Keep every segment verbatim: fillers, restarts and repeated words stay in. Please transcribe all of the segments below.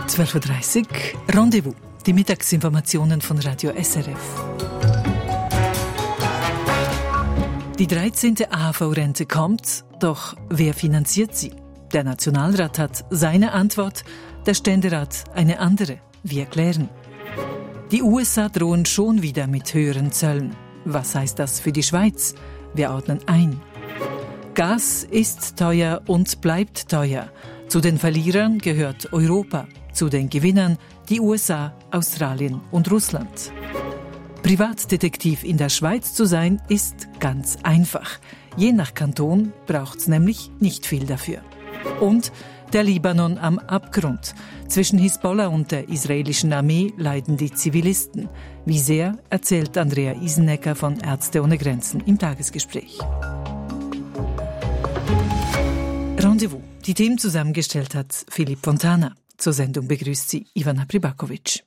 zwölf Uhr dreißig, Rendezvous, die Mittagsinformationen von Radio S R F. Die dreizehnte A H V-Rente kommt, doch wer finanziert sie? Der Nationalrat hat seine Antwort, der Ständerat eine andere. Wir erklären. Die U S A drohen schon wieder mit höheren Zöllen. Was heißt das für die Schweiz? Wir ordnen ein. Gas ist teuer und bleibt teuer. Zu den Verlierern gehört Europa, zu den Gewinnern die U S A, Australien und Russland. Privatdetektiv in der Schweiz zu sein, ist ganz einfach. Je nach Kanton braucht's nämlich nicht viel dafür. Und der Libanon am Abgrund. Zwischen Hisbollah und der israelischen Armee leiden die Zivilisten. Wie sehr, erzählt Andrea Isenecker von Ärzte ohne Grenzen im Tagesgespräch. Rendezvous. Die Themen zusammengestellt hat Philipp Fontana. Zur Sendung begrüßt sie Ivana Pribakovic.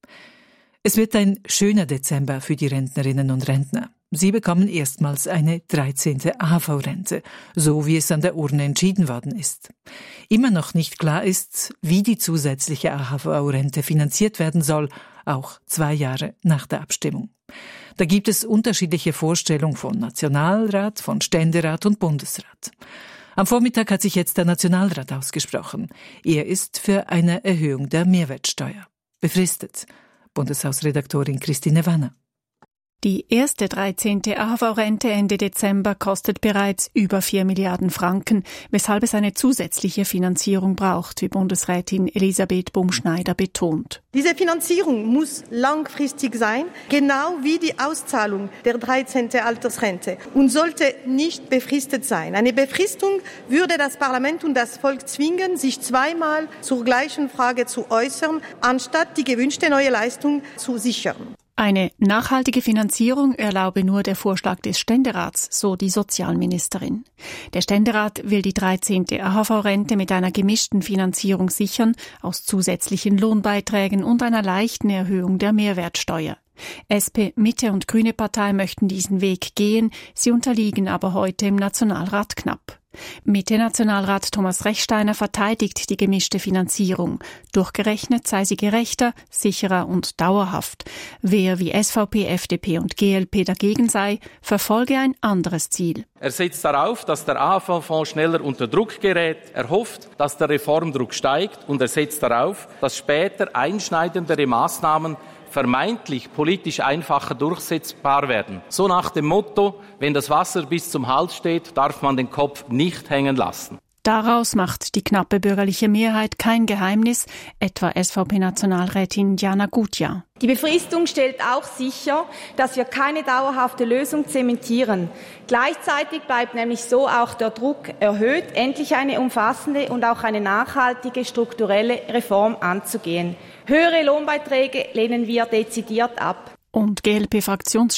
Es wird ein schöner Dezember für die Rentnerinnen und Rentner. Sie bekommen erstmals eine dreizehnte A H V-Rente, so wie es an der Urne entschieden worden ist. Immer noch nicht klar ist, wie die zusätzliche A H V-Rente finanziert werden soll, auch zwei Jahre nach der Abstimmung. Da gibt es unterschiedliche Vorstellungen von Nationalrat, von Ständerat und Bundesrat. Am Vormittag hat sich jetzt der Nationalrat ausgesprochen. Er ist für eine Erhöhung der Mehrwertsteuer. Befristet. Bundeshausredaktorin Christine Wanner. Die erste dreizehnte A H V-Rente Ende Dezember kostet bereits über vier Milliarden Franken, weshalb es eine zusätzliche Finanzierung braucht, wie Bundesrätin Elisabeth Bumschneider betont. Diese Finanzierung muss langfristig sein, genau wie die Auszahlung der dreizehnten Altersrente, und sollte nicht befristet sein. Eine Befristung würde das Parlament und das Volk zwingen, sich zweimal zur gleichen Frage zu äußern, anstatt die gewünschte neue Leistung zu sichern. Eine nachhaltige Finanzierung erlaube nur der Vorschlag des Ständerats, so die Sozialministerin. Der Ständerat will die dreizehnte A H V-Rente mit einer gemischten Finanzierung sichern, aus zusätzlichen Lohnbeiträgen und einer leichten Erhöhung der Mehrwertsteuer. S P, Mitte und Grüne Partei möchten diesen Weg gehen, sie unterliegen aber heute im Nationalrat knapp. Mitte-Nationalrat Thomas Rechsteiner verteidigt die gemischte Finanzierung. Durchgerechnet sei sie gerechter, sicherer und dauerhaft. Wer wie S V P, F D P und G L P dagegen sei, verfolge ein anderes Ziel. Er setzt darauf, dass der A H V-Fonds schneller unter Druck gerät. Er hofft, dass der Reformdruck steigt, und er setzt darauf, dass später einschneidendere Maßnahmen vermeintlich politisch einfacher durchsetzbar werden. So nach dem Motto, wenn das Wasser bis zum Hals steht, darf man den Kopf nicht hängen lassen. Daraus macht die knappe bürgerliche Mehrheit kein Geheimnis, etwa S V P-Nationalrätin Diana Gutjahr. Die Befristung stellt auch sicher, dass wir keine dauerhafte Lösung zementieren. Gleichzeitig bleibt nämlich so auch der Druck erhöht, endlich eine umfassende und auch eine nachhaltige strukturelle Reform anzugehen. Höhere Lohnbeiträge lehnen wir dezidiert ab. Und G L P-Fraktionschef